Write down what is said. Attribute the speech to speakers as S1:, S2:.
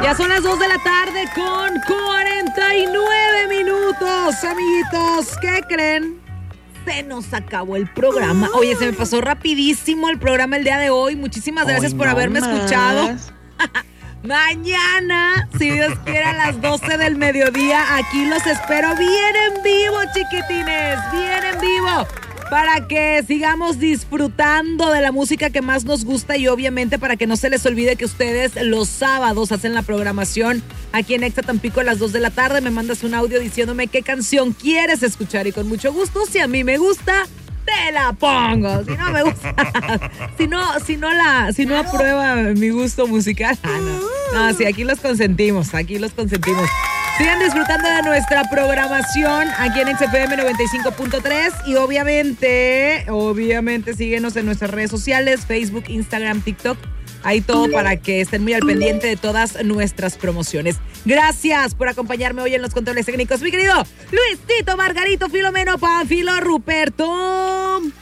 S1: Ya son las 2 de la tarde con 49 minutos, amiguitos. ¿Qué creen? Se nos acabó el programa. Oye, se me pasó rapidísimo el programa el día de hoy. Muchísimas gracias por haberme escuchado. Mañana, si Dios quiere, a las 12 del mediodía, aquí los espero bien en vivo, chiquitines, bien en vivo, para que sigamos disfrutando de la música que más nos gusta y obviamente para que no se les olvide que ustedes los sábados hacen la programación aquí en Exa Tampico a las 2 de la tarde. Me mandas un audio diciéndome qué canción quieres escuchar y con mucho gusto, si a mí me gusta, te la pongo. Si no me gusta, si no aprueba mi gusto musical, no, sí, aquí los consentimos. Sigan disfrutando de nuestra programación aquí en XFM 95.3 y obviamente síguenos en nuestras redes sociales, Facebook, Instagram, TikTok. Ahí todo para que estén muy al pendiente de todas nuestras promociones. Gracias por acompañarme hoy en los controles técnicos, mi querido Luisito, Margarito, Filomeno, Panfilo, Ruperto.